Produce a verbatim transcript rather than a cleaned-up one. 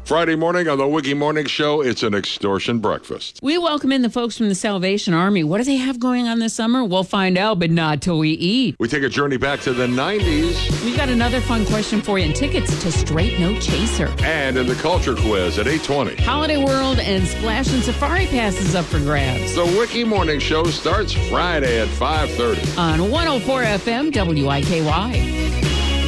Friday morning on the Wiki Morning Show, it's an extortion breakfast. We welcome in the folks from the Salvation Army. What do they have going on this summer? We'll find out, but not till we eat. We take a journey back to the nineties. We've got another fun question for you and tickets to Straight No Chaser. And in the culture quiz at eight twenty. Holiday World and Splash and Safari passes up for grabs. The Wiki Morning Show starts Friday at five thirty. On one oh four F M W I K Y.